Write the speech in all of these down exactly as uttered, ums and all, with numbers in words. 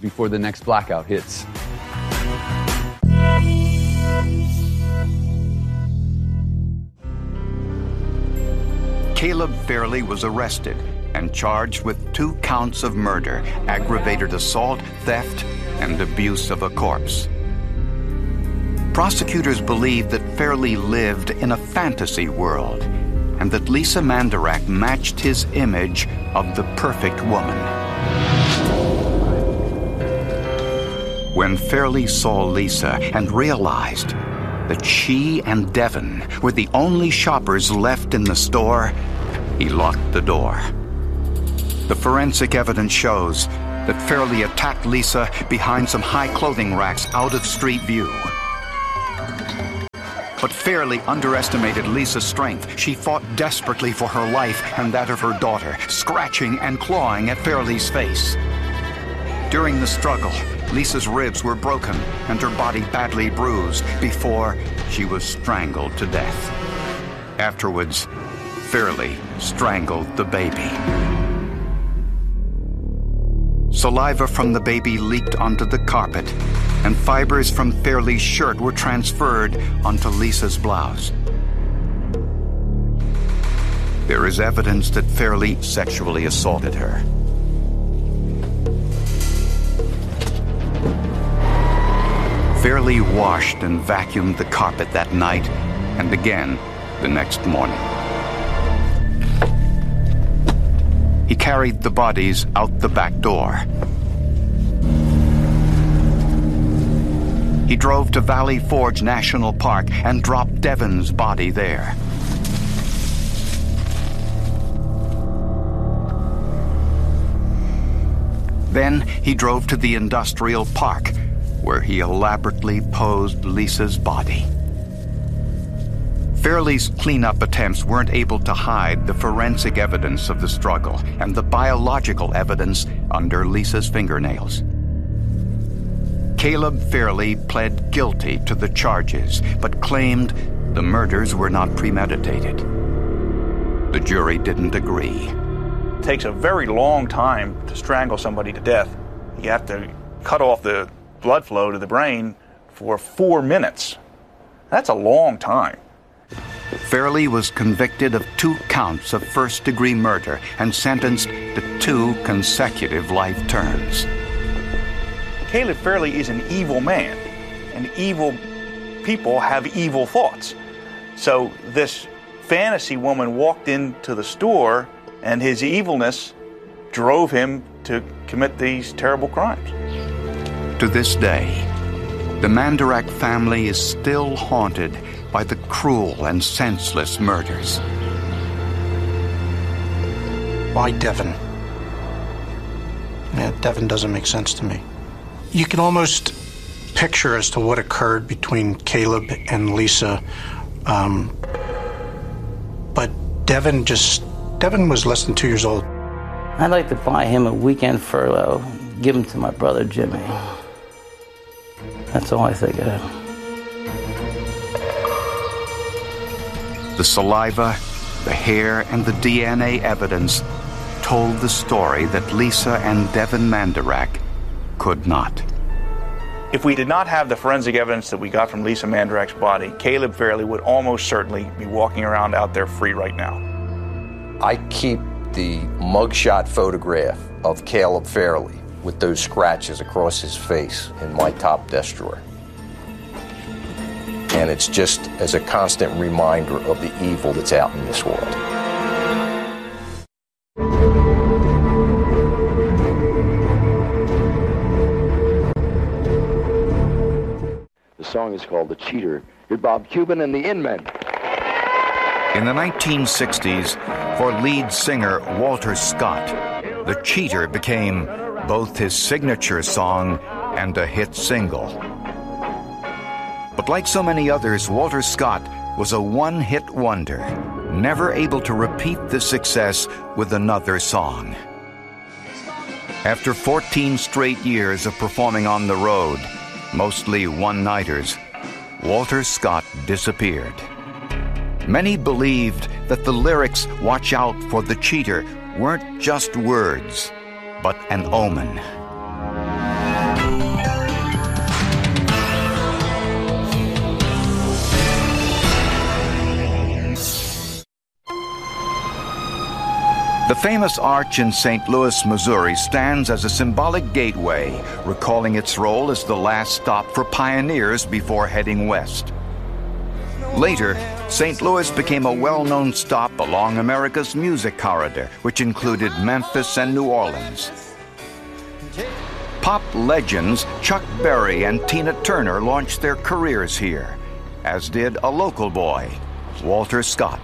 before the next blackout hits. Caleb Fairley was arrested and charged with two counts of murder, aggravated assault, theft, and abuse of a corpse. Prosecutors believed that Fairley lived in a fantasy world and that Lisa Mandrack matched his image of the perfect woman. When Fairley saw Lisa and realized that she and Devin were the only shoppers left in the store, he locked the door. The forensic evidence shows that Fairley attacked Lisa behind some high clothing racks out of street view. But Fairley underestimated Lisa's strength. She fought desperately for her life and that of her daughter, scratching and clawing at Fairley's face. During the struggle, Lisa's ribs were broken and her body badly bruised before she was strangled to death. Afterwards, Fairley strangled the baby. Saliva from the baby leaked onto the carpet, and fibers from Fairley's shirt were transferred onto Lisa's blouse. There is evidence that Fairley sexually assaulted her. Fairley washed and vacuumed the carpet that night and again the next morning. He carried the bodies out the back door. He drove to Valley Forge National Park and dropped Devin's body there. Then he drove to the industrial park, where he elaborately posed Lisa's body. Fairley's cleanup attempts weren't able to hide the forensic evidence of the struggle and the biological evidence under Lisa's fingernails. Caleb Fairley pled guilty to the charges, but claimed the murders were not premeditated. The jury didn't agree. It takes a very long time to strangle somebody to death. You have to cut off the blood flow to the brain for four minutes. That's a long time. Fairley was convicted of two counts of first-degree murder and sentenced to two consecutive life terms. Caleb Fairley is an evil man, and evil people have evil thoughts. So this fantasy woman walked into the store, and his evilness drove him to commit these terrible crimes. To this day, the Mandrack family is still haunted by the cruel and senseless murders. Why Devin? Yeah, Devin doesn't make sense to me. You can almost picture as to what occurred between Caleb and Lisa, um, but Devin just, Devin was less than two years old. I'd like to buy him a weekend furlough, give him to my brother Jimmy. That's all I think of. The saliva, the hair, and the D N A evidence told the story that Lisa and Devin Mandrack could not. If we did not have the forensic evidence that we got from Lisa Mandrack's body, Caleb Fairley would almost certainly be walking around out there free right now. I keep the mugshot photograph of Caleb Fairley with those scratches across his face in my top desk drawer. And it's just as a constant reminder of the evil that's out in this world. The song is called The Cheater. Here's Bob Cuban and the In-Men. In the nineteen sixties, for lead singer Walter Scott, The Cheater became both his signature song and a hit single. But like so many others, Walter Scott was a one-hit wonder, never able to repeat the success with another song. After fourteen straight years of performing on the road, mostly one-nighters, Walter Scott disappeared. Many believed that the lyrics "Watch out for the cheater" weren't just words, but an omen. The famous arch in Saint Louis, Missouri stands as a symbolic gateway, recalling its role as the last stop for pioneers before heading west. Later, Saint Louis became a well-known stop along America's music corridor, which included Memphis and New Orleans. Pop legends Chuck Berry and Tina Turner launched their careers here, as did a local boy, Walter Scott.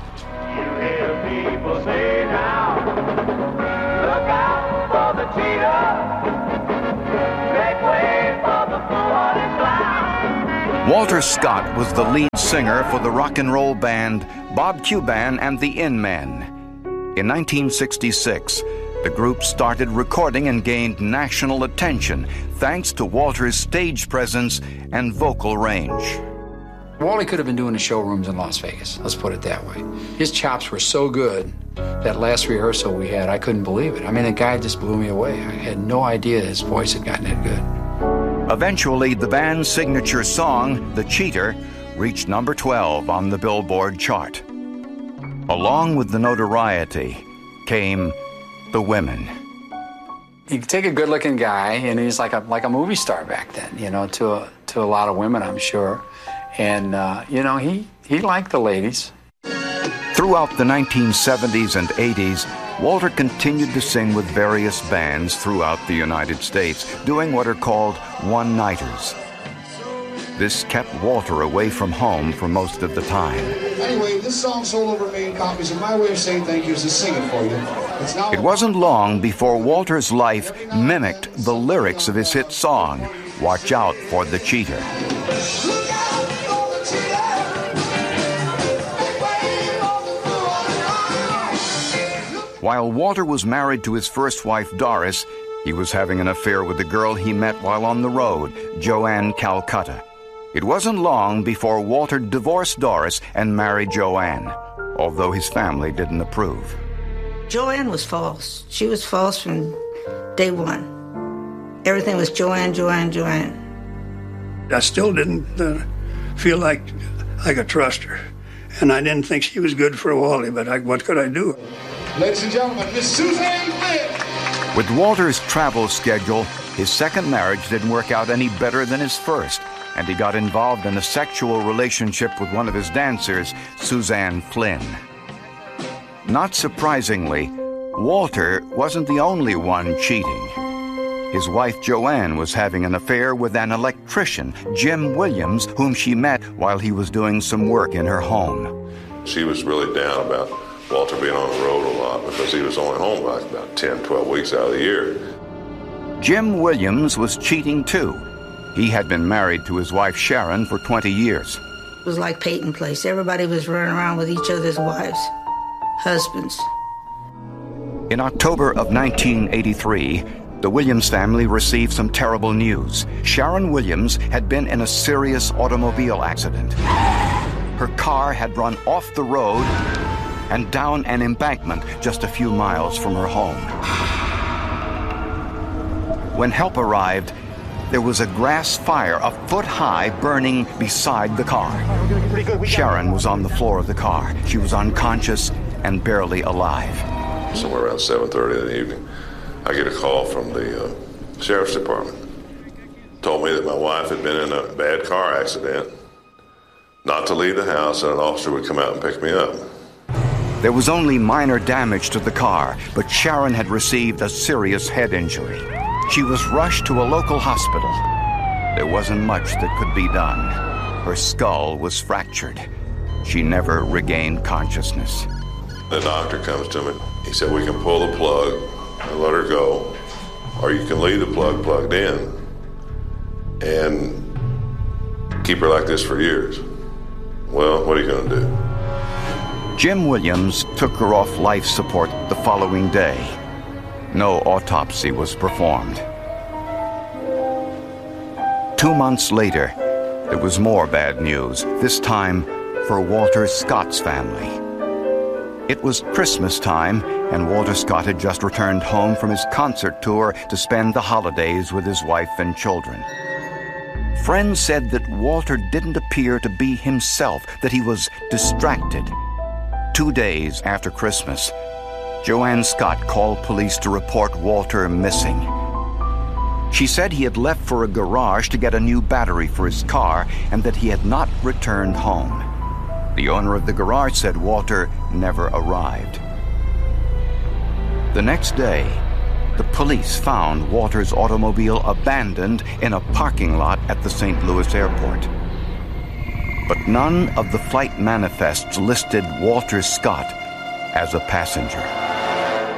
Walter Scott was the lead singer for the rock and roll band Bob Cuban and the In-Men. In nineteen sixty-six, the group started recording and gained national attention thanks to Walter's stage presence and vocal range. Wally could have been doing the showrooms in Las Vegas, let's put it that way. His chops were so good, that last rehearsal we had, I couldn't believe it. I mean, the guy just blew me away. I had no idea his voice had gotten that good. Eventually, the band's signature song, The Cheater, reached number twelve on the Billboard chart. Along with the notoriety came the women. You could take a good-looking guy, and he's like a like a movie star back then, you know, to a, to a lot of women, I'm sure. And, uh, you know, he, he liked the ladies. Throughout the nineteen seventies and eighties, Walter continued to sing with various bands throughout the United States, doing what are called one-nighters. This kept Walter away from home for most of the time. Anyway, this song sold over a million copies, and my way of saying thank you is to sing it for you. It's now it wasn't long before Walter's life mimicked the lyrics of his hit song, Watch Out for the Cheater. While Walter was married to his first wife, Doris, he was having an affair with a girl he met while on the road, Joanne Calcutta. It wasn't long before Walter divorced Doris and married Joanne, although his family didn't approve. Joanne was false. She was false from day one. Everything was Joanne, Joanne, Joanne. I still didn't uh, feel like I could trust her. And I didn't think she was good for Wally, but I, what could I do? Ladies and gentlemen, Miss Suzanne Flynn. With Walter's travel schedule, his second marriage didn't work out any better than his first, and he got involved in a sexual relationship with one of his dancers, Suzanne Flynn. Not surprisingly, Walter wasn't the only one cheating. His wife Joanne was having an affair with an electrician, Jim Williams, whom she met while he was doing some work in her home. She was really down about Walter being on the road a lot because he was only home like about ten, twelve weeks out of the year. Jim Williams was cheating too. He had been married to his wife Sharon for twenty years. It was like Peyton Place. Everybody was running around with each other's wives, husbands. In October of nineteen eighty-three, the Williams family received some terrible news. Sharon Williams had been in a serious automobile accident. Her car had run off the road and down an embankment just a few miles from her home. When help arrived, there was a grass fire a foot high burning beside the car. Sharon was on the floor of the car. She was unconscious and barely alive. Somewhere around seven thirty in the evening, I get a call from the uh, sheriff's department. Told me that my wife had been in a bad car accident, not to leave the house, and an officer would come out and pick me up. There was only minor damage to the car, but Sharon had received a serious head injury. She was rushed to a local hospital. There wasn't much that could be done. Her skull was fractured. She never regained consciousness. The doctor comes to me. He said, we can pull the plug and let her go, or you can leave the plug plugged in and keep her like this for years. Well, what are you going to do? Jim Williams took her off life support the following day. No autopsy was performed. Two months later, there was more bad news, this time for Walter Scott's family. It was Christmas time, and Walter Scott had just returned home from his concert tour to spend the holidays with his wife and children. Friends said that Walter didn't appear to be himself, that he was distracted. Two days after Christmas, Joanne Scott called police to report Walter missing. She said he had left for a garage to get a new battery for his car and that he had not returned home. The owner of the garage said Walter never arrived. The next day, the police found Walter's automobile abandoned in a parking lot at the Saint Louis airport. But none of the flight manifests listed Walter Scott as a passenger.